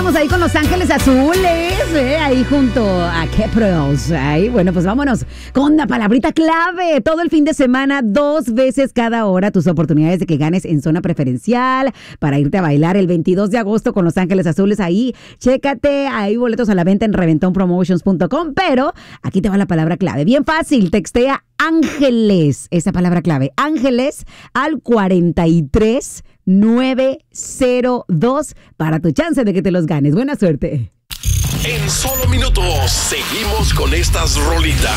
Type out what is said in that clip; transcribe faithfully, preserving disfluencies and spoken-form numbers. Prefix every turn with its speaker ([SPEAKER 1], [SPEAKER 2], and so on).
[SPEAKER 1] estamos ahí con Los Ángeles Azules, ¿eh? Ahí junto a Kepros. Ahí, bueno, pues vámonos con la palabrita clave. Todo el fin de semana, dos veces cada hora, tus oportunidades de que ganes en zona preferencial para irte a bailar el veintidós de agosto con Los Ángeles Azules. Ahí, chécate, hay boletos a la venta en reventón promotions punto com, pero aquí te va la palabra clave. Bien fácil, textea Ángeles, esa palabra clave, Ángeles al cuarenta y tres nueve cero dos para tu chance de que te los ganes. Buena suerte.
[SPEAKER 2] En solo minutos seguimos con estas rolitas.